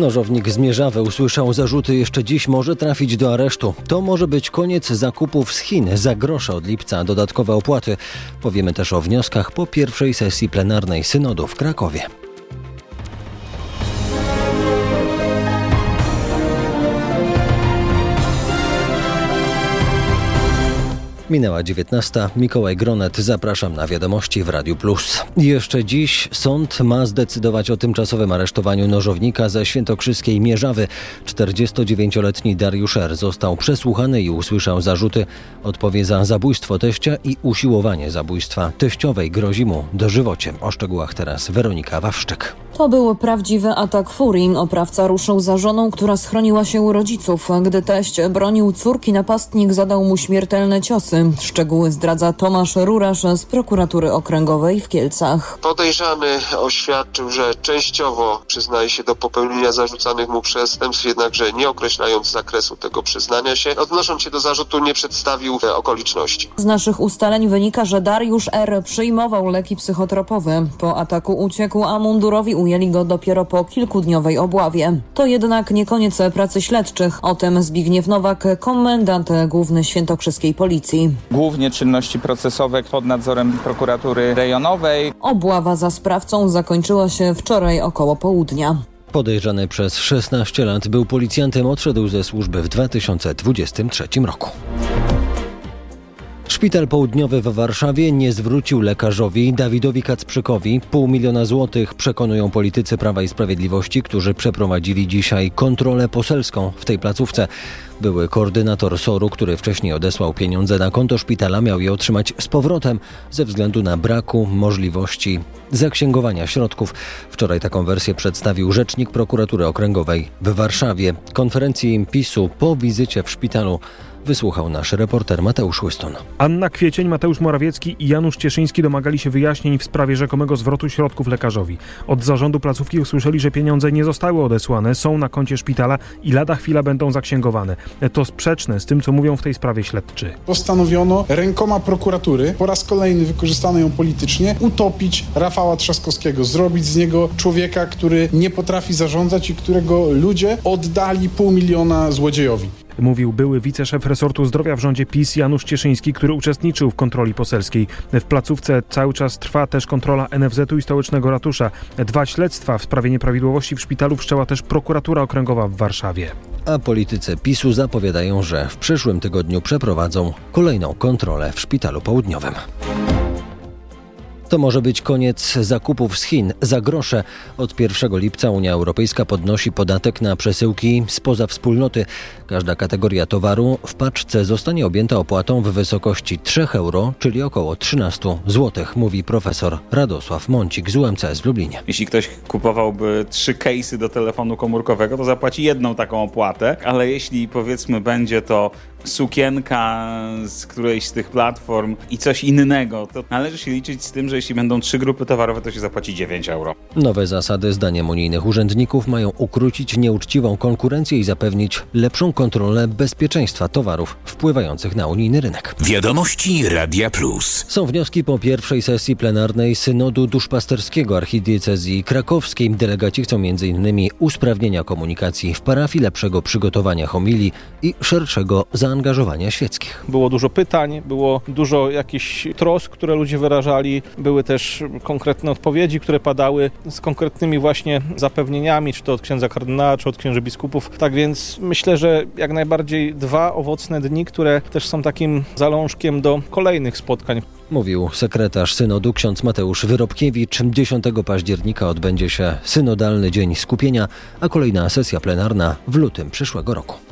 Nożownik z Mierzawy usłyszał zarzuty, jeszcze dziś może trafić do aresztu. To może być koniec zakupów z Chin za grosze od lipca, dodatkowe opłaty. Powiemy też o wnioskach po pierwszej sesji plenarnej Synodu w Krakowie. Minęła 19. Mikołaj Gronet, zapraszam na wiadomości w Radiu Plus. Jeszcze dziś sąd ma zdecydować o tymczasowym aresztowaniu nożownika ze świętokrzyskiej Mierzawy. 49-letni Dariusz R. został przesłuchany i usłyszał zarzuty. Odpowie za zabójstwo teścia i usiłowanie zabójstwa teściowej. Grozi mu dożywocie. O szczegółach teraz Weronika Wawszczyk. To był prawdziwy atak furii. Oprawca ruszył za żoną, która schroniła się u rodziców. Gdy teść bronił córki, napastnik zadał mu śmiertelne ciosy. Szczegóły zdradza Tomasz Rurasz z prokuratury okręgowej w Kielcach. Podejrzany oświadczył, że częściowo przyznaje się do popełnienia zarzucanych mu przestępstw, jednakże nie określając zakresu tego przyznania się. Odnosząc się do zarzutu, nie przedstawił okoliczności. Z naszych ustaleń wynika, że Dariusz R. przyjmował leki psychotropowe. Po ataku uciekł, a mundurowi ujęli go dopiero po kilkudniowej obławie. To jednak nie koniec pracy śledczych. O tym Zbigniew Nowak, komendant główny świętokrzyskiej policji. Głównie czynności procesowe pod nadzorem prokuratury rejonowej. Obława za sprawcą zakończyła się wczoraj około południa. Podejrzany przez 16 lat był policjantem, odszedł ze służby w 2023 roku. Szpital Południowy w Warszawie nie zwrócił lekarzowi Dawidowi Kacprzykowi 500 000 złotych, przekonują politycy Prawa i Sprawiedliwości, którzy przeprowadzili dzisiaj kontrolę poselską w tej placówce. Były koordynator SOR-u, który wcześniej odesłał pieniądze na konto szpitala, miał je otrzymać z powrotem ze względu na braku możliwości zaksięgowania środków. Wczoraj taką wersję przedstawił rzecznik prokuratury okręgowej w Warszawie. Konferencji PiS-u po wizycie w szpitalu wysłuchał nasz reporter Mateusz Łyston. Anna Kwiecień, Mateusz Morawiecki i Janusz Cieszyński domagali się wyjaśnień w sprawie rzekomego zwrotu środków lekarzowi. Od zarządu placówki usłyszeli, że pieniądze nie zostały odesłane, są na koncie szpitala i lada chwila będą zaksięgowane. To sprzeczne z tym, co mówią w tej sprawie śledczy. Postanowiono rękoma prokuratury, po raz kolejny wykorzystano ją politycznie, utopić Rafała Trzaskowskiego, zrobić z niego człowieka, który nie potrafi zarządzać i którego ludzie oddali 500 000 złodziejowi. Mówił były wiceszef resortu zdrowia w rządzie PiS Janusz Cieszyński, który uczestniczył w kontroli poselskiej. W placówce cały czas trwa też kontrola NFZ-u i stołecznego ratusza. 2 śledztwa w sprawie nieprawidłowości w szpitalu wszczęła też prokuratura okręgowa w Warszawie. A politycy PiS-u zapowiadają, że w przyszłym tygodniu przeprowadzą kolejną kontrolę w Szpitalu Południowym. To może być koniec zakupów z Chin za grosze. Od 1 lipca Unia Europejska podnosi podatek na przesyłki spoza wspólnoty. Każda kategoria towaru w paczce zostanie objęta opłatą w wysokości 3 euro, czyli około 13 zł, mówi profesor Radosław Mącik z UMCS w Lublinie. Jeśli ktoś kupowałby 3 case'y do telefonu komórkowego, to zapłaci jedną taką opłatę, ale jeśli powiedzmy będzie to sukienka z którejś z tych platform i coś innego, to należy się liczyć z tym, że jeśli będą 3 grupy towarowe, to się zapłaci 9 euro. Nowe zasady, zdaniem unijnych urzędników, mają ukrócić nieuczciwą konkurencję i zapewnić lepszą kontrolę bezpieczeństwa towarów wpływających na unijny rynek. Wiadomości Radia Plus. Są wnioski po pierwszej sesji plenarnej Synodu Duszpasterskiego Archidiecezji Krakowskiej. Delegaci chcą m.in. usprawnienia komunikacji w parafii, lepszego przygotowania homilii i szerszego zaangażowania świeckich. Było dużo pytań, było dużo jakichś trosk, które ludzie wyrażali. Były też konkretne odpowiedzi, które padały z konkretnymi właśnie zapewnieniami, czy to od księdza kardynała, czy od księży biskupów. Tak więc myślę, że jak najbardziej 2 owocne dni, które też są takim zalążkiem do kolejnych spotkań. Mówił sekretarz Synodu ksiądz Mateusz Wyrobkiewicz. 10 października odbędzie się synodalny dzień skupienia, a kolejna sesja plenarna w lutym przyszłego roku.